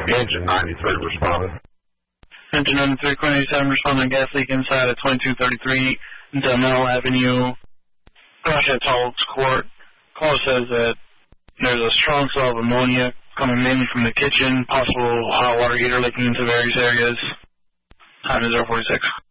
Engine 93 responding. Engine 93, Queen 87 responding, gas leak inside at 2233 Delmel Avenue, Russia Talks Court. Caller says that there's a strong smell of ammonia coming mainly from the kitchen, possible hot water heater leaking into various areas. Time is 046.